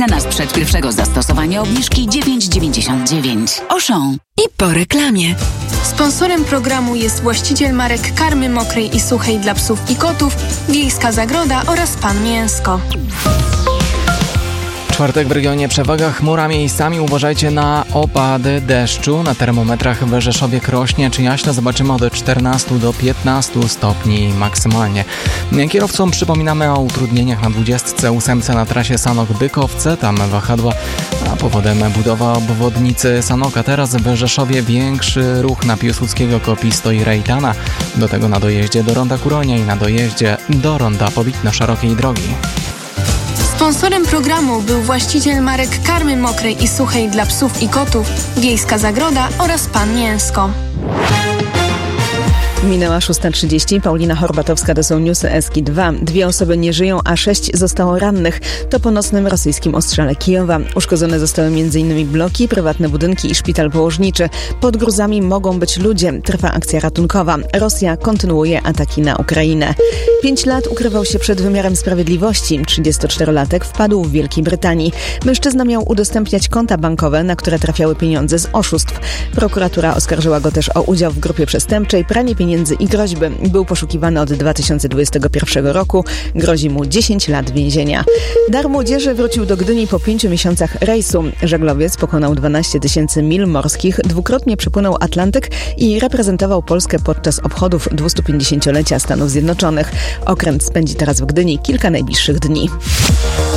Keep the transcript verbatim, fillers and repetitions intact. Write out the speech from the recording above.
Cena sprzed pierwszego zastosowania obniżki dziewięć dziewięćdziesiąt dziewięć. Auchan. I po reklamie. Sponsorem programu jest właściciel marek karmy mokrej i suchej dla psów i kotów, Wiejska Zagroda oraz Pan Mięsko. Czwartek w regionie przewaga chmura, miejscami uważajcie na opady deszczu. Na termometrach w Rzeszowie, Krośnie czy Jaśle zobaczymy od czternastu do piętnastu stopni maksymalnie. Kierowcom przypominamy o utrudnieniach na dwudziestce ósemce na trasie Sanok-Bykowce, tam wahadła, a powodem budowa obwodnicy Sanoka. Teraz w Rzeszowie większy ruch na Piłsudskiego, Kopisto i Rejtana. Do tego na dojeździe do Ronda Kuronia i na dojeździe do Ronda Powitno-Szerokiej Drogi. Sponsorem programu był właściciel marek karmy mokrej i suchej dla psów i kotów, Wiejska Zagroda oraz Pan Mięsko. Minęła szósta trzydzieści. Paulina Horbatowska, to są newsy Eski dwa. Dwie osoby nie żyją, a sześć zostało rannych. To po nocnym rosyjskim ostrzale Kijowa. Uszkodzone zostały m.in. bloki, prywatne budynki i szpital położniczy. Pod gruzami mogą być ludzie. Trwa akcja ratunkowa. Rosja kontynuuje ataki na Ukrainę. Pięć lat ukrywał się przed wymiarem sprawiedliwości. trzydziestoczterolatek wpadł w Wielkiej Brytanii. Mężczyzna miał udostępniać konta bankowe, na które trafiały pieniądze z oszustw. Prokuratura oskarżyła go też o udział w grupie przestępczej, pranie pieniędzy i groźby. Był poszukiwany od dwa tysiące dwudziestego pierwszego roku. Grozi mu dziesięć lat więzienia. Dar Młodzieży wrócił do Gdyni po pięciu miesiącach rejsu. Żaglowiec pokonał dwanaście tysięcy mil morskich, dwukrotnie przepłynął Atlantyk i reprezentował Polskę podczas obchodów dwustupięćdziesięciolecia Stanów Zjednoczonych. Okręt spędzi teraz w Gdyni kilka najbliższych dni.